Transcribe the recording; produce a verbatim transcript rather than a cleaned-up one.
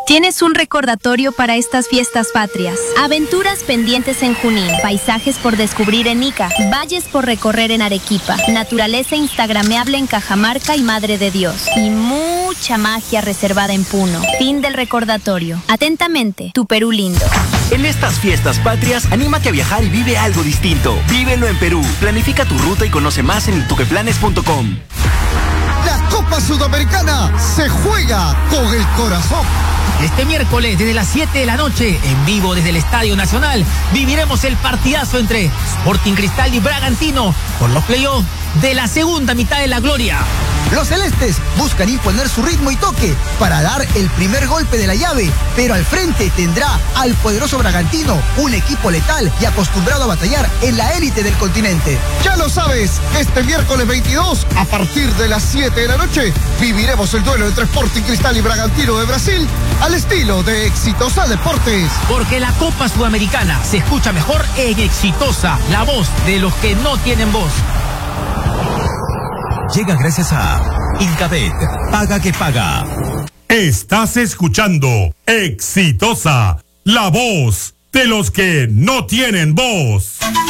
Tienes un recordatorio para estas fiestas patrias. Aventuras pendientes en Junín, paisajes por descubrir en Ica, valles por recorrer en Arequipa, naturaleza instagrameable en Cajamarca y Madre de Dios, y mucha magia reservada en Puno. Fin del recordatorio. Atentamente, tu Perú lindo. En estas fiestas patrias, anímate a viajar y vive algo distinto. Vívelo en Perú. Planifica tu ruta y conoce más en tuqueplanes punto com. La Copa Sudamericana se juega con el corazón. Este miércoles, desde las siete de la noche, en vivo desde el Estadio Nacional, viviremos el partidazo entre Sporting Cristal y Bragantino por los playoffs de la segunda mitad de la gloria. Los celestes buscan imponer su ritmo y toque para dar el primer golpe de la llave, pero al frente tendrá al poderoso Bragantino, un equipo letal y acostumbrado a batallar en la élite del continente. Ya lo sabes, este miércoles veintidós, a partir de las siete de la noche, viviremos el duelo entre Sporting Cristal y Bragantino de Brasil al estilo de Exitosa Deportes. Porque la Copa Sudamericana se escucha mejor en Exitosa, la voz de los que no tienen voz. Llega gracias a Incabet, paga que paga. Estás escuchando Exitosa, la voz de los que no tienen voz.